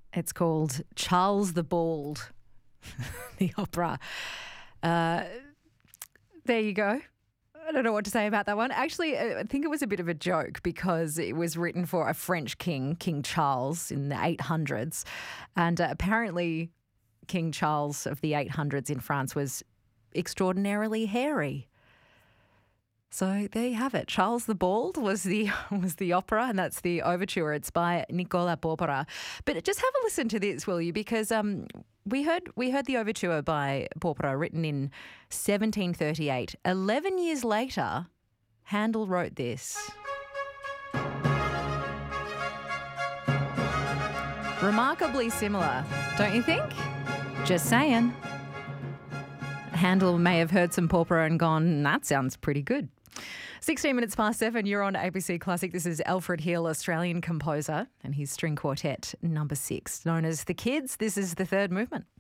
It's called Charles the Bald, the opera. There you go. I don't know what to say about that one. Actually, I think it was a bit of a joke because it was written for a French king, King Charles, in the 800s. And apparently King Charles of the 800s in France was extraordinarily hairy. So there you have it. Charles the Bald was the opera, and that's the overture. It's by Nicola Porpora. But just have a listen to this, will you? Because we heard the overture by Porpora written in 1738. 11 years later, Handel wrote this. Remarkably similar, don't you think? Just saying. Handel may have heard some Porpora and gone, that sounds pretty good. 16 minutes past 7, you're on ABC Classic. This is Alfred Hill, Australian composer, and his string quartet number 6, known as The Kids. This is the third movement.